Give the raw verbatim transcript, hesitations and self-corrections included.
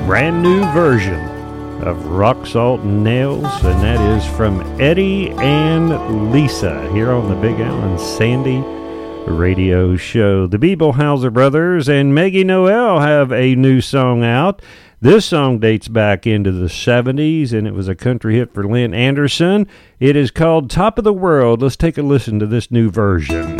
brand new version of Rock, Salt, and Nails, and that is from Eddie and Lisa here on the Big Al and Sandy Radio Show. The Bebelhauser Brothers and Maggie Noel have a new song out. This song dates back into the seventies, and it was a country hit for Lynn Anderson. It is called Top of the World. Let's take a listen to this new version.